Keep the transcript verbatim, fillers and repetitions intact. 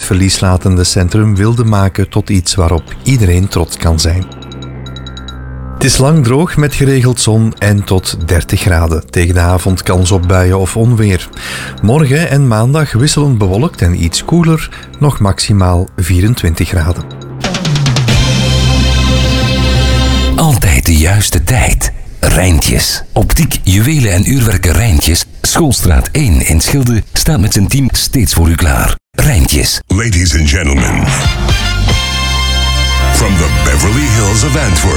verlieslatende centrum wilde maken tot iets waarop iedereen trots kan zijn. Het is lang droog met geregeld zon en tot dertig graden. Tegen de avond kans op buien of onweer. Morgen en maandag wisselend bewolkt en iets koeler, nog maximaal vierentwintig graden. Altijd de juiste tijd. Rijntjes. Optiek, juwelen en uurwerken Rijntjes. Schoolstraat één in Schilde staat met zijn team steeds voor u klaar. Rijntjes. Ladies and gentlemen, from the Beverly Hills of Antwerp,